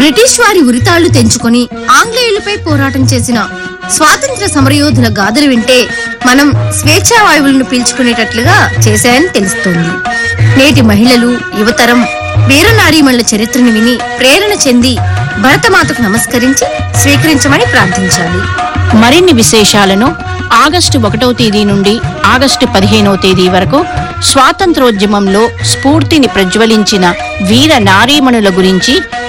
British వారి ఉరితాళ్లు తెంచుకొని ఆంగ్లేయులపై పోరాటం చేసిన స్వాతంత్ర సమరయోధుల గాథలు వింటే మనం స్వేచ్ఛా వాయువులను పీల్చుకునేటట్లుగా చేశాయని తెలుస్తోంది. నేటి మహిళలు, యువతరం వీరనారీమణుల చరిత్రను విని ప్రేరణ చెంది భరతమాతకు నమస్కరించి స్వీకరించమని ప్రార్థించాలి. మరిన్ని విశేషాలను ఆగస్టు 1వ తేదీ నుండి ఆగస్టు 15వ తేదీ వరకు స్వాతంత్రోద్యమంలో స్ఫూర్తిని ప్రజ్వలించిన వీర నారీమణుల గురించి